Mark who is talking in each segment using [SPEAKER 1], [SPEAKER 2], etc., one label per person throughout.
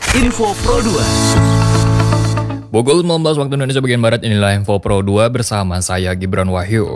[SPEAKER 1] Info Pro 2.
[SPEAKER 2] Pukul 19 waktu Indonesia bagian Barat, inilah Info Pro 2 bersama saya Gibran Wahyu.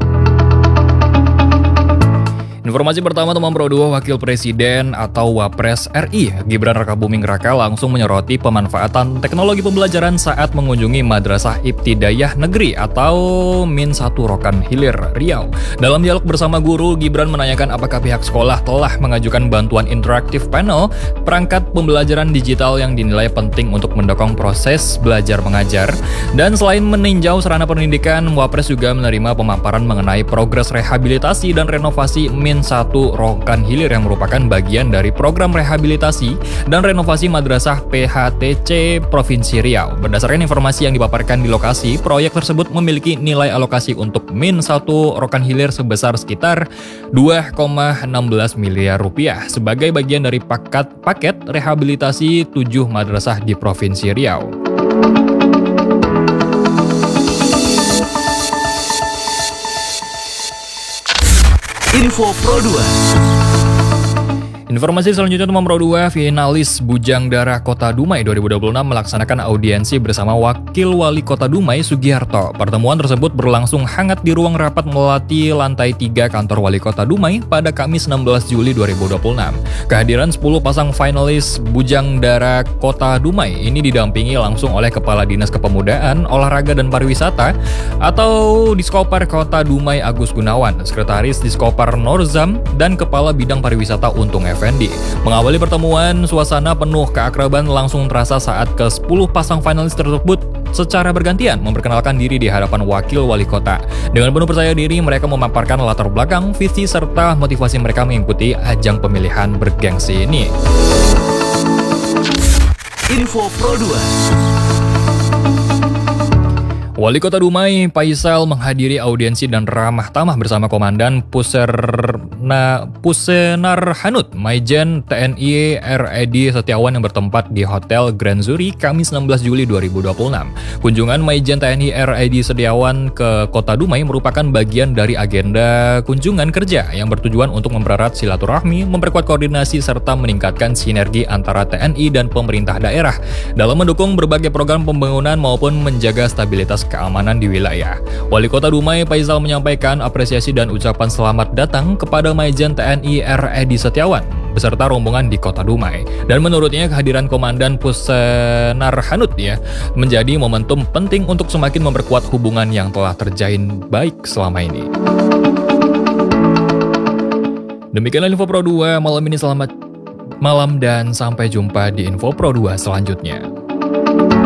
[SPEAKER 2] Informasi pertama, teman Pro 2, Wakil Presiden atau Wapres RI Gibran Rakabuming Raka langsung menyoroti pemanfaatan teknologi pembelajaran saat mengunjungi Madrasah Ibtidaiyah Negeri atau Min 1 Rokan Hilir, Riau. Dalam dialog bersama guru, Gibran menanyakan apakah pihak sekolah telah mengajukan bantuan interaktif panel perangkat pembelajaran digital yang dinilai penting untuk mendukung proses belajar mengajar. Dan selain meninjau sarana pendidikan, Wapres juga menerima pemaparan mengenai progres rehabilitasi dan renovasi Min 1 Rokan Hilir yang merupakan bagian dari program rehabilitasi dan renovasi Madrasah PHTC Provinsi Riau. Berdasarkan informasi yang dipaparkan di lokasi, proyek tersebut memiliki nilai alokasi untuk Min 1 Rokan Hilir sebesar sekitar 2,16 miliar rupiah sebagai bagian dari paket rehabilitasi 7 madrasah di Provinsi Riau.
[SPEAKER 1] Info Pro 2.
[SPEAKER 2] Informasi selanjutnya, teman Pro 2, finalis Bujang Dara Kota Dumai 2026 melaksanakan audiensi bersama Wakil Wali Kota Dumai Sugiharto. Pertemuan tersebut berlangsung hangat di ruang rapat melati lantai 3 kantor Wali Kota Dumai pada Kamis 16 Juli 2026. Kehadiran 10 pasang finalis Bujang Dara Kota Dumai ini didampingi langsung oleh Kepala Dinas Kepemudaan, Olahraga dan Pariwisata atau Diskopar Kota Dumai Agus Gunawan, Sekretaris Diskopar Norzam, dan Kepala Bidang Pariwisata Untung Effendi. Mengawali pertemuan, suasana penuh keakraban langsung terasa saat ke-10 pasang finalis tersebut secara bergantian memperkenalkan diri di hadapan Wakil Wali Kota. Dengan penuh percaya diri, mereka memaparkan latar belakang, visi, serta motivasi mereka mengikuti ajang pemilihan bergengsi ini.
[SPEAKER 1] Info Pro 2.
[SPEAKER 2] Wali Kota Dumai, Faisal, menghadiri audiensi dan ramah tamah bersama Komandan Pusenar Hanut, Maijen TNI RED Setiawan yang bertempat di Hotel Grand Zuri, Kamis 16 Juli 2026. Kunjungan Maijen TNI RED Setiawan ke Kota Dumai merupakan bagian dari agenda kunjungan kerja yang bertujuan untuk mempererat silaturahmi, memperkuat koordinasi, serta meningkatkan sinergi antara TNI dan pemerintah daerah dalam mendukung berbagai program pembangunan maupun menjaga stabilitas keamanan di wilayah. Wali Kota Dumai, Faisal, menyampaikan apresiasi dan ucapan selamat datang kepada Maijen TNI RED Setiawan beserta rombongan di Kota Dumai. Dan menurutnya kehadiran Komandan Pusenar Hanut menjadi momentum penting untuk semakin memperkuat hubungan yang telah terjalin baik selama ini. Demikianlah Info Pro 2 malam ini, selamat malam dan sampai jumpa di Info Pro 2 selanjutnya.